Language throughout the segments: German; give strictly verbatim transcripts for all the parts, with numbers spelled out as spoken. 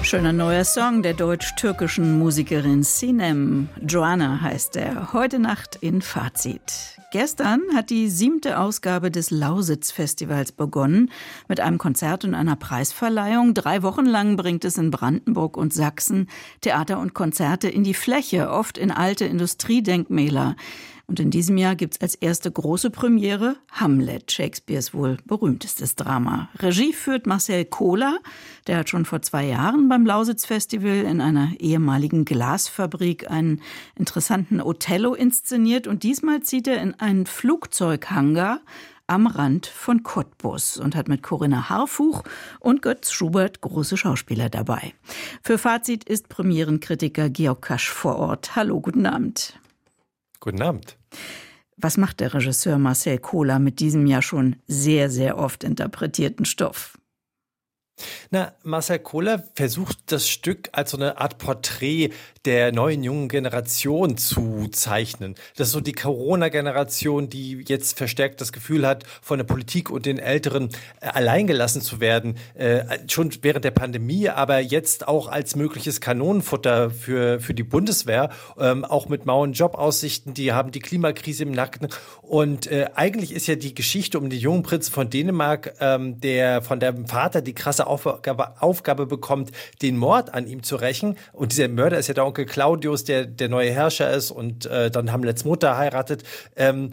Schöner neuer Song der deutsch-türkischen Musikerin Sinem. Joanna heißt er. Heute Nacht in Fazit. Gestern hat die siebte Ausgabe des Lausitz-Festivals begonnen mit einem Konzert und einer Preisverleihung. Drei Wochen lang bringt es in Brandenburg und Sachsen Theater und Konzerte in die Fläche, oft in alte Industriedenkmäler. Und in diesem Jahr gibt's als erste große Premiere Hamlet, Shakespeares wohl berühmtestes Drama. Regie führt Marcel Kohler, der hat schon vor zwei Jahren beim Lausitz-Festival in einer ehemaligen Glasfabrik einen interessanten Othello inszeniert. Und diesmal zieht er in einen Flugzeughangar am Rand von Cottbus und hat mit Corinna Harfuch und Götz Schubert große Schauspieler dabei. Für Fazit ist Premierenkritiker Georg Kasch vor Ort. Hallo, guten Abend. Guten Abend. Was macht der Regisseur Marcel Kohler mit diesem ja schon sehr, sehr oft interpretierten Stoff? Na, Marcel Kohler versucht das Stück als so eine Art Porträt der neuen jungen Generation zu zeichnen. Das ist so die Corona-Generation, die jetzt verstärkt das Gefühl hat, von der Politik und den Älteren äh, alleingelassen zu werden. Äh, schon während der Pandemie, aber jetzt auch als mögliches Kanonenfutter für, für die Bundeswehr. Ähm, auch mit mauen Jobaussichten, die haben die Klimakrise im Nacken. Und äh, eigentlich ist ja die Geschichte um den jungen Prinzen von Dänemark, ähm, der von dem Vater die krasse Aufgabe, Aufgabe bekommt, den Mord an ihm zu rächen. Und dieser Mörder ist ja der Onkel Claudius, der der neue Herrscher ist und äh, dann Hamlets Mutter heiratet. Ähm,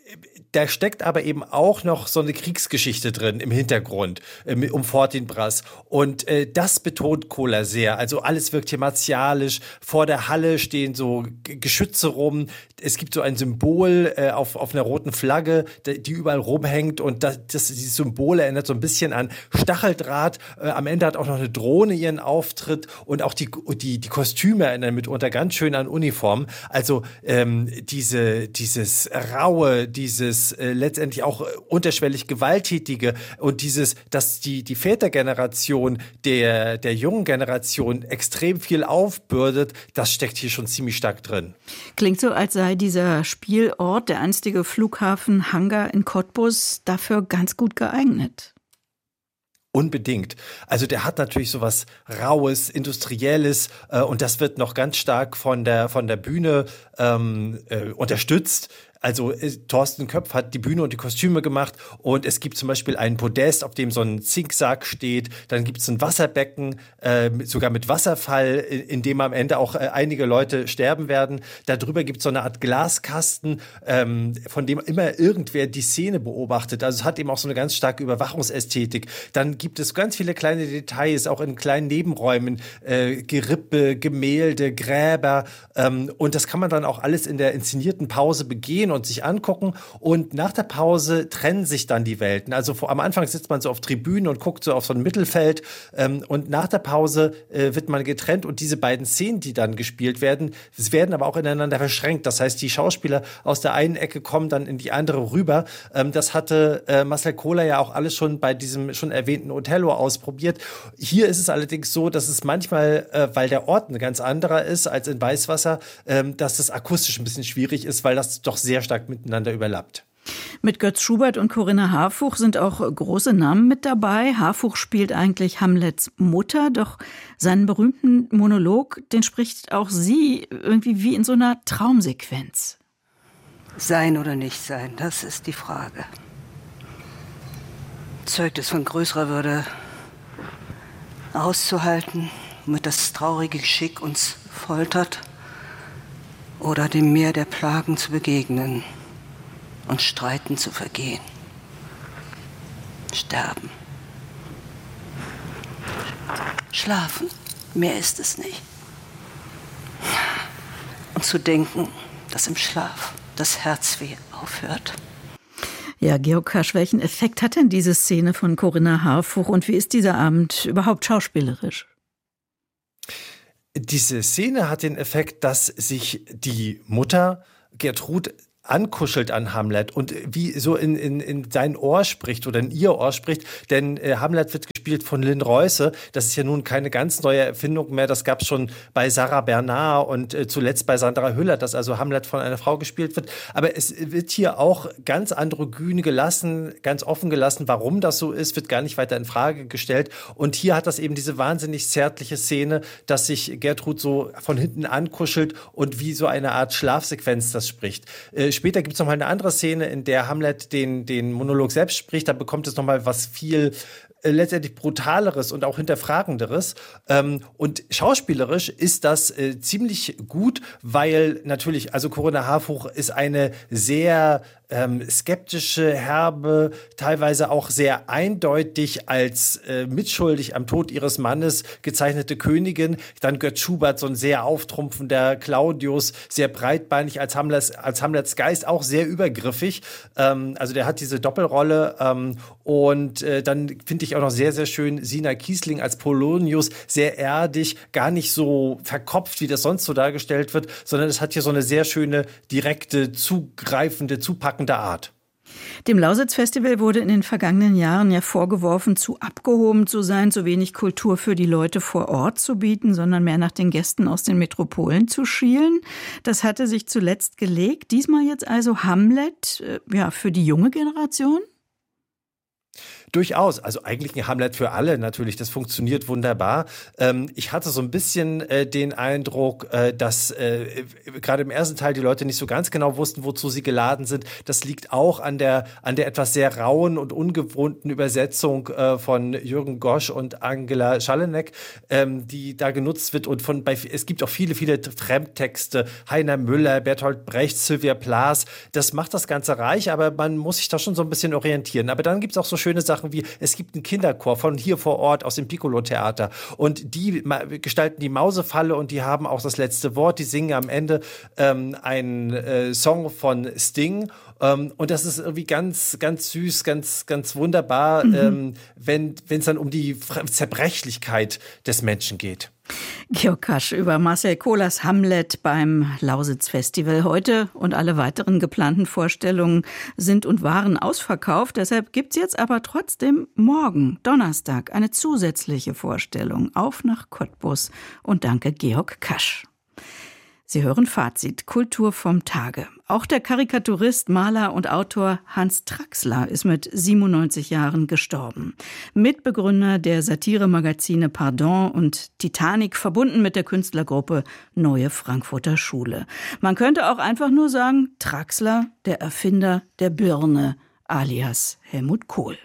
Da steckt aber eben auch noch so eine Kriegsgeschichte drin im Hintergrund äh, um Fortinbras. Und äh, das betont Kohler sehr. Also alles wirkt hier martialisch. Vor der Halle stehen so G- Geschütze rum. Es gibt so ein Symbol äh, auf, auf einer roten Flagge, die, die überall rumhängt. Und das, das, dieses Symbol erinnert so ein bisschen an Stacheldraht. Äh, am Ende hat auch noch eine Drohne ihren Auftritt. Und auch die, die, die Kostüme erinnern mitunter ganz schön an Uniformen. Also ähm, diese, dieses Raue, dieses äh, letztendlich auch äh, unterschwellig Gewalttätige und dieses, dass die, die Vätergeneration der, der jungen Generation extrem viel aufbürdet, das steckt hier schon ziemlich stark drin. Klingt so, als sei dieser Spielort, der einstige Flughafen Hangar in Cottbus, dafür ganz gut geeignet. Unbedingt. Also der hat natürlich so was Raues, Industrielles äh, und das wird noch ganz stark von der, von der Bühne ähm, äh, unterstützt. Also äh, Thorsten Köpf hat die Bühne und die Kostüme gemacht und es gibt zum Beispiel einen Podest, auf dem so ein Zinksack steht. Dann gibt es ein Wasserbecken, äh, sogar mit Wasserfall, in, in dem am Ende auch äh, einige Leute sterben werden. Darüber gibt es so eine Art Glaskasten, ähm, von dem immer irgendwer die Szene beobachtet. Also es hat eben auch so eine ganz starke Überwachungsästhetik. Dann gibt es ganz viele kleine Details, auch in kleinen Nebenräumen, äh, Gerippe, Gemälde, Gräber. Ähm, und das kann man dann auch alles in der inszenierten Pause begehen und sich angucken und nach der Pause trennen sich dann die Welten. Also vor, am Anfang sitzt man so auf Tribünen und guckt so auf so ein Mittelfeld ähm, und nach der Pause äh, wird man getrennt und diese beiden Szenen, die dann gespielt werden, es werden aber auch ineinander verschränkt. Das heißt, die Schauspieler aus der einen Ecke kommen dann in die andere rüber. Ähm, das hatte äh, Marcel Kohler ja auch alles schon bei diesem schon erwähnten Othello ausprobiert. Hier ist es allerdings so, dass es manchmal, äh, weil der Ort ein ganz anderer ist als in Weißwasser, ähm, dass es akustisch ein bisschen schwierig ist, weil das doch sehr stark miteinander überlappt. Mit Götz Schubert und Corinna Harfuch sind auch große Namen mit dabei. Harfuch spielt eigentlich Hamlets Mutter, doch seinen berühmten Monolog, den spricht auch sie irgendwie wie in so einer Traumsequenz. Sein oder nicht sein, das ist die Frage. Zeugt es von größerer Würde, auszuhalten, womit das traurige Geschick uns foltert, oder dem Meer der Plagen zu begegnen und Streiten zu vergehen. Sterben. Schlafen, mehr ist es nicht. Und zu denken, dass im Schlaf das Herzweh aufhört. Ja, Georg Kasch, welchen Effekt hat denn diese Szene von Corinna Harfuch und wie ist dieser Abend überhaupt schauspielerisch? Diese Szene hat den Effekt, dass sich die Mutter Gertrud ankuschelt an Hamlet und wie so in, in, in sein Ohr spricht oder in ihr Ohr spricht. Denn äh, Hamlet wird gespielt von Lynn Reuse. Das ist ja nun keine ganz neue Erfindung mehr. Das gab es schon bei Sarah Bernard und äh, zuletzt bei Sandra Hüller, dass also Hamlet von einer Frau gespielt wird. Aber es wird hier auch ganz androgyn gelassen, ganz offen gelassen, warum das so ist, wird gar nicht weiter in Frage gestellt. Und hier hat das eben diese wahnsinnig zärtliche Szene, dass sich Gertrud so von hinten ankuschelt und wie so eine Art Schlafsequenz das spricht. Äh, später gibt es noch mal eine andere Szene, in der Hamlet den, den Monolog selbst spricht. Da bekommt es noch mal was viel äh, letztendlich Brutaleres und auch Hinterfragenderes. Ähm, und schauspielerisch ist das äh, ziemlich gut, weil natürlich, also Corinna Harfouch ist eine sehr ähm, skeptische, herbe, teilweise auch sehr eindeutig als äh, mitschuldig am Tod ihres Mannes gezeichnete Königin. Dann Götz Schubert, so ein sehr auftrumpfender Claudius, sehr breitbeinig als Hamlets, als Hamlets Geist, auch sehr übergriffig. Ähm, also der hat diese Doppelrolle. Ähm, und äh, dann finde ich auch noch sehr, sehr schön Sina Kiesling als Polonius, sehr erdig, gar nicht so verkopft, wie das sonst so dargestellt wird, sondern es hat hier so eine sehr schöne, direkte, zugreifende, zupackende Art. Dem Lausitz-Festival wurde in den vergangenen Jahren ja vorgeworfen, zu abgehoben zu sein, zu wenig Kultur für die Leute vor Ort zu bieten, sondern mehr nach den Gästen aus den Metropolen zu schielen. Das hatte sich zuletzt gelegt. Diesmal jetzt also Hamlet, äh, ja, für die junge Generation? Durchaus, also eigentlich ein Hamlet für alle natürlich, das funktioniert wunderbar. Ähm, ich hatte so ein bisschen äh, den Eindruck, äh, dass äh, gerade im ersten Teil die Leute nicht so ganz genau wussten, wozu sie geladen sind. Das liegt auch an der an der etwas sehr rauen und ungewohnten Übersetzung äh, von Jürgen Gosch und Angela Schaleneck, ähm, die da genutzt wird. Und von bei es gibt auch viele, viele Fremdtexte, Heiner Müller, Bertolt Brecht, Sylvia Plath. Das macht das Ganze reich, aber man muss sich da schon so ein bisschen orientieren. Aber dann gibt es auch so schöne Sachen wie, es gibt einen Kinderchor von hier vor Ort aus dem Piccolo-Theater und die gestalten die Mausefalle und die haben auch das letzte Wort, die singen am Ende ähm, einen äh, Song von Sting ähm, und das ist irgendwie ganz, ganz süß, ganz, ganz wunderbar, mhm. ähm, wenn es dann um die Zerbrechlichkeit des Menschen geht. Georg Kasch über Marcel Kohlers Hamlet beim Lausitz-Festival. Heute und alle weiteren geplanten Vorstellungen sind und waren ausverkauft. Deshalb gibt's jetzt aber trotzdem morgen, Donnerstag, eine zusätzliche Vorstellung. Auf nach Cottbus und danke Georg Kasch. Sie hören Fazit, Kultur vom Tage. Auch der Karikaturist, Maler und Autor Hans Traxler ist mit siebenundneunzig Jahren gestorben. Mitbegründer der Satiremagazine Pardon und Titanic, verbunden mit der Künstlergruppe Neue Frankfurter Schule. Man könnte auch einfach nur sagen, Traxler, der Erfinder der Birne, alias Helmut Kohl.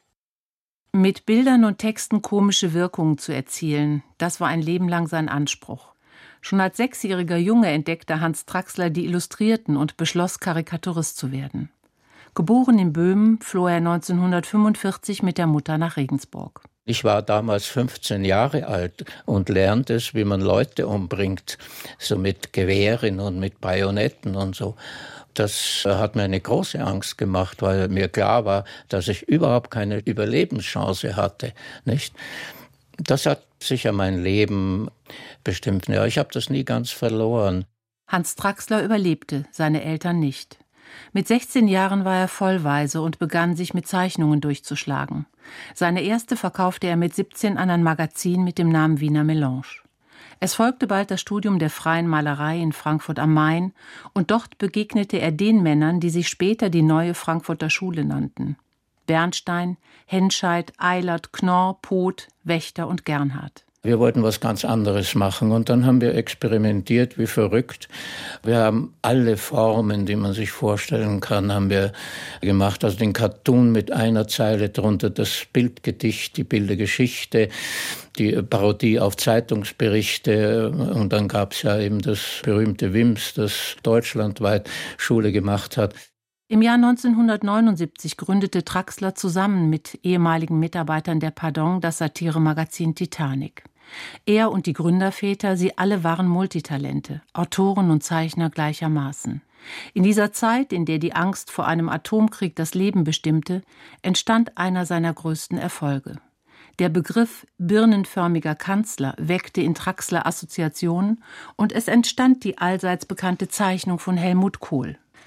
Mit Bildern und Texten komische Wirkungen zu erzielen, das war ein Leben lang sein Anspruch. Schon als sechsjähriger Junge entdeckte Hans Traxler die Illustrierten und beschloss, Karikaturist zu werden. Geboren in Böhmen, floh er neunzehnhundertfünfundvierzig mit der Mutter nach Regensburg. Ich war damals fünfzehn Jahre alt und lernte es, wie man Leute umbringt, so mit Gewehren und mit Bajonetten und so. Das hat mir eine große Angst gemacht, weil mir klar war, dass ich überhaupt keine Überlebenschance hatte, nicht? Das hat sicher mein Leben bestimmt. Ja, ich habe das nie ganz verloren. Hans Traxler überlebte, seine Eltern nicht. Mit sechzehn Jahren war er vollweise und begann, sich mit Zeichnungen durchzuschlagen. Seine erste verkaufte er mit siebzehn an ein Magazin mit dem Namen Wiener Melange. Es folgte bald das Studium der freien Malerei in Frankfurt am Main und dort begegnete er den Männern, die sich später die Neue Frankfurter Schule nannten. Bernstein, Henscheid, Eilert, Knorr, Poth, Wächter und Gernhardt. Wir wollten was ganz anderes machen und dann haben wir experimentiert wie verrückt. Wir haben alle Formen, die man sich vorstellen kann, haben wir gemacht. Also den Cartoon mit einer Zeile drunter, das Bildgedicht, die Bildergeschichte, die Parodie auf Zeitungsberichte und dann gab es ja eben das berühmte Wims, das deutschlandweit Schule gemacht hat. Im Jahr neunzehnhundertneunundsiebzig gründete Traxler zusammen mit ehemaligen Mitarbeitern der Pardon das Satiremagazin Titanic. Er und die Gründerväter, sie alle waren Multitalente, Autoren und Zeichner gleichermaßen. In dieser Zeit, in der die Angst vor einem Atomkrieg das Leben bestimmte, entstand einer seiner größten Erfolge. Der Begriff birnenförmiger Kanzler weckte in Traxler Assoziationen und es entstand die allseits bekannte Zeichnung von Helmut Kohl.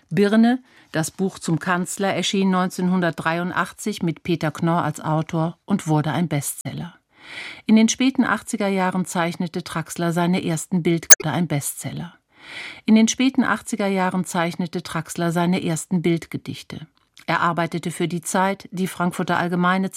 Birne, das Buch zum Kanzler, erschien neunzehnhundertdreiundachtzig mit Peter Knorr als Autor und wurde ein Bestseller. In den späten achtziger Jahren zeichnete Traxler seine ersten Bildgedichte, ein Bestseller. In den späten achtziger Jahren zeichnete Traxler seine ersten Bildgedichte. Er arbeitete für die Zeit, die Frankfurter Allgemeine